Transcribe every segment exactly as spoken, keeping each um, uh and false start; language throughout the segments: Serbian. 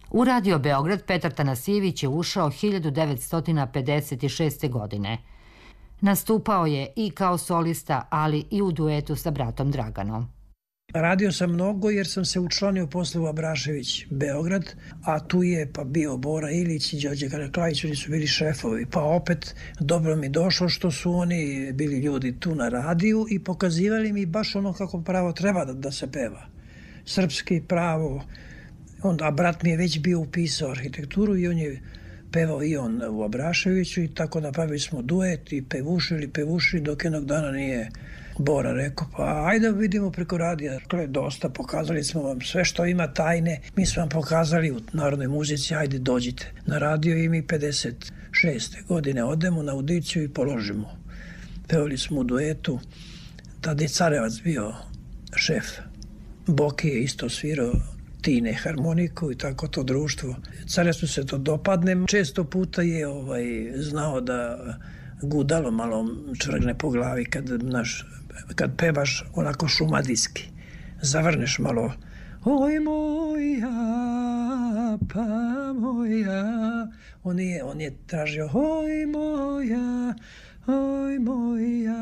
U Radio Beograd Petar Tanasijević je ušao hiljadu devetsto pedeset šeste. godine. Nastupao je i kao solista, ali i u duetu sa bratom Draganom. Radio sam mnogo jer sam se učlanio posle u Abrašević Beograd, a tu je pa bio Bora Ilić i Đorđe Karaklajić, oni su bili šefovi. Pa opet dobro mi došlo što su oni bili ljudi tu na radiju i pokazivali mi baš ono kako pravo treba da, da se peva. Srpski pravo, onda, a brat mi je već bio upisao arhitekturu i on je pevao i on u Abraševiću i tako napravili smo duet i pevušili, pevušili dok jednog dana nije Bora rekao, pa ajde vidimo preko radija. Dakle, dosta, pokazali smo vam sve što ima tajne. Mi smo vam pokazali u Narodnoj muzici, ajde dođite na radio i mi pedeset šeste. godine odemo na audiciju i položimo. Pevali smo u duetu. Tada je Carevac bio šef. Boki je isto svirao Tine harmoniku i tako to društvo. Carevcu se to dopadne. Često puta je ovaj, znao da gudalo malo čvrgne po glavi kad, naš, kad pevaš onako šumadijski. Zavrneš malo. Oj moja, pa moja. On je, on je tražio oj moja, oj moja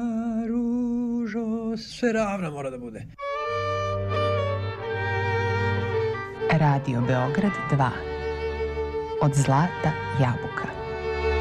ružo. Sve ravno mora da bude. Radio Beograd dva. Od zlata jabuka.